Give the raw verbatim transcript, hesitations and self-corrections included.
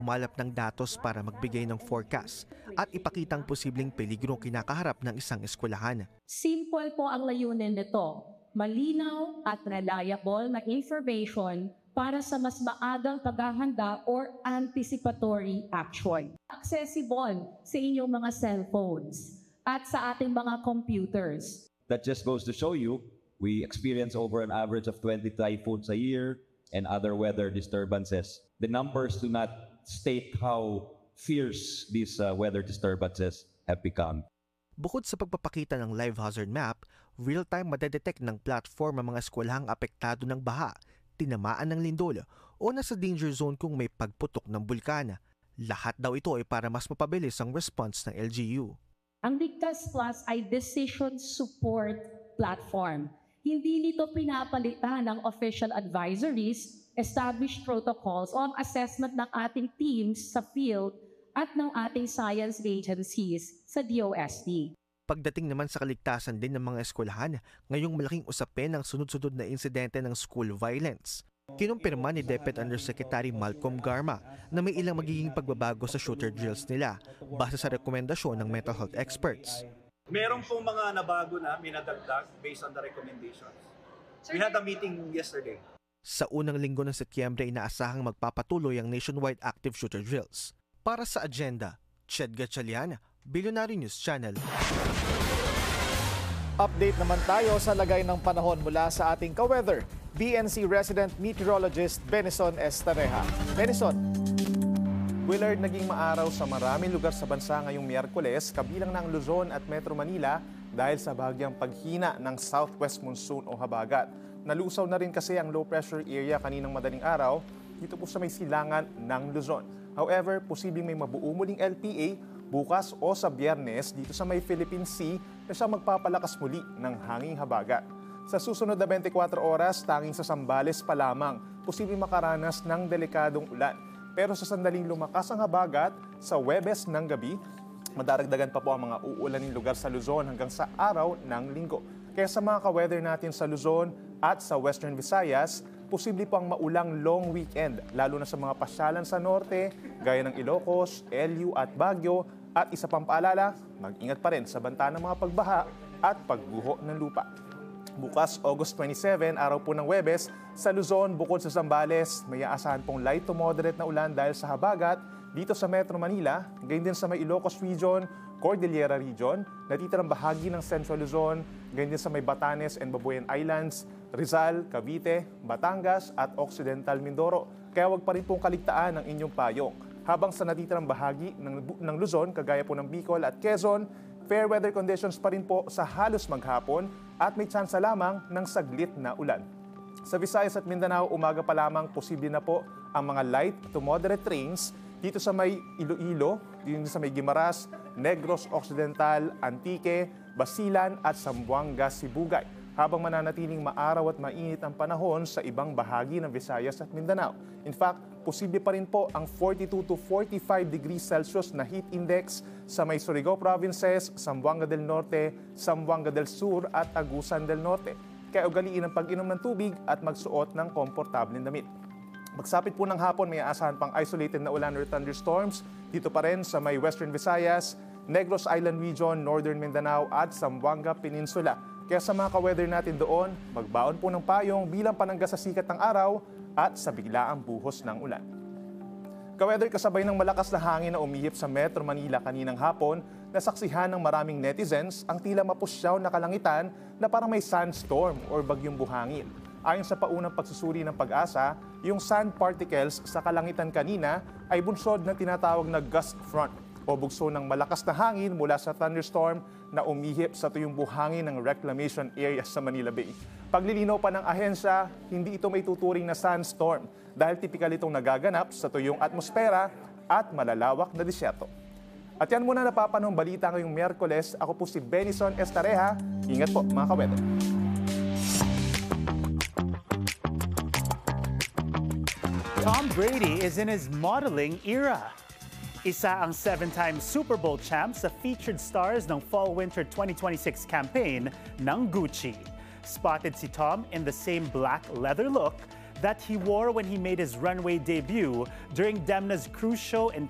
Umalap ng datos para magbigay ng forecast at ipakitang posibleng peligrong kinakaharap ng isang eskwelahan. Simple po ang layunin nito, malinaw at reliable na information para sa mas maagang paghahanda or anticipatory action. Accessible sa inyong mga cellphones at sa ating mga computers. That just goes to show you, we experience over an average of twenty typhoons a year and other weather disturbances. The numbers do not state how fierce these uh, weather disturbances have become. Bukod sa pagpapakita ng live hazard map, real-time madedetect ng platform ang mga eskwelahang apektado ng baha, tinamaan ng lindol o nasa danger zone kung may pagputok ng bulkan. Lahat daw ito ay para mas mapabilis ang response ng L G U. Ang Ligtas Plus ay decision support platform. Hindi nito pinapalitan ng official advisories, established protocols o ang assessment ng ating teams sa field at ng ating science agencies sa D O S T. Pagdating naman sa kaligtasan din ng mga eskwelahan, ngayong malaking usapin ang sunod-sunod na insidente ng school violence. Kinumpirma ni Deputy Undersecretary Malcolm Garma na may ilang magiging pagbabago sa shooter drills nila base sa rekomendasyon ng mental health experts. Meron pong mga nabago na minadagdag based on the recommendations. We had a meeting yesterday. Sa unang linggo ng Setyembre, inaasahang magpapatuloy ang nationwide active shooter drills. Para sa agenda, Ched Gatchalian, Billionaire News Channel. Update naman tayo sa lagay ng panahon mula sa ating ka-weather, B N C resident meteorologist Benison Estareja. Benison. Willard, naging maaraw sa maraming lugar sa bansa ngayong Miyerkules, kabilang ng Luzon at Metro Manila dahil sa bahagyang paghina ng southwest monsoon o habagat. Nalusaw na rin kasi ang low pressure area kaninang madaling araw dito po sa may silangan ng Luzon. However, posibleng may mabuo muling L P A bukas o sa Biyernes dito sa may Philippine Sea na siya magpapalakas muli ng hanging habagat. Sa susunod na twenty-four oras, tanging sa Zambales pa lamang posibleng makaranas ng delikadong ulan. Pero sa sandaling lumakas ang habagat sa Huwebes ng gabi, madaragdagan pa po ang mga uulaning lugar sa Luzon hanggang sa araw ng Linggo. Kaya sa mga ka-weather natin sa Luzon at sa Western Visayas, posible po ang maulang long weekend, lalo na sa mga pasyalan sa norte, gaya ng Ilocos, L U at Baguio. At isa pang paalala, mag-ingat pa rin sa banta ng mga pagbaha at pagguho ng lupa. Bukas, August twenty-seven, araw po ng Huwebes, sa Luzon, bukod sa Zambales, may aasahan pong light to moderate na ulan dahil sa habagat dito sa Metro Manila, gayon din sa may Ilocos Region, Cordillera Region, natitirang bahagi ng Central Luzon, gayon din sa may Batanes and Babuyan Islands, Rizal, Cavite, Batangas at Occidental Mindoro. Kaya wag pa rin pong kaligtaan ang inyong payong. Habang sa natitirang bahagi ng, ng Luzon, kagaya po ng Bicol at Quezon, fair weather conditions pa rin po sa halos maghapon at may tsansa lamang ng saglit na ulan. Sa Visayas at Mindanao, umaga pa lamang posible na po ang mga light to moderate rains dito sa may Iloilo, dito sa may Guimaras, Negros Occidental, Antique, Basilan at Zamboanga, Sibugay. Habang mananatiling maaraw at mainit ang panahon sa ibang bahagi ng Visayas at Mindanao. In fact, posible pa rin po ang forty-two to forty-five degrees Celsius na heat index sa may Surigao Provinces, Zamboanga del Norte, Zamboanga del Sur at Agusan del Norte. Kaya ugaliin ang pag-inom ng tubig at magsuot ng komportableng damit. Magsapit po ng hapon, may aasahan pang isolated na ulan or thunderstorms dito pa rin sa may Western Visayas, Negros Island Region, Northern Mindanao at Zamboanga Peninsula. Kaya sa mga ka-weather natin doon, magbaon po ng payong bilang panangga sa sikat ng araw at sa biglaang buhos ng ulan. Ka-weather, kasabay ng malakas na hangin na umihip sa Metro Manila kaninang hapon, nasaksihan ng maraming netizens ang tila mapusyaw na kalangitan na parang may sandstorm or bagyong buhangin. Ayon sa paunang pagsusuri ng Pag-asa, yung sand particles sa kalangitan kanina ay bunsod ng tinatawag na gust front o bugso ng malakas na hangin mula sa thunderstorm na umihip sa tuyong buhangin ng reclamation area sa Manila Bay. Paglilinaw pa ng ahensya, hindi ito may tuturing na sandstorm dahil tipikal itong nagaganap sa tuyong atmosfera at malalawak na disyerto. At yan muna napapanong balita ngayong Miyerkules. Ako po si Benison Estareja. Ingat po mga ka-weather. Tom Brady is in his modeling era. Isa ang seven-time Super Bowl champ sa featured stars ng Fall-Winter twenty twenty-six campaign ng Gucci. Spotted si Tom in the same black leather look that he wore when he made his runway debut during Demna's cruise show in